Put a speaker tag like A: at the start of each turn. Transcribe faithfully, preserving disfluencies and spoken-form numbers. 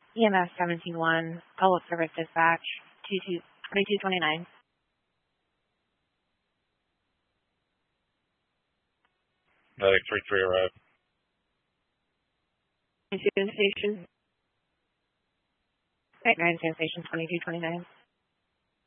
A: E M S seventeen one, public service dispatch, twenty-two twenty-nine.
B: Medic three three arrived.
A: Station. Right, nine station twenty-two twenty-nine.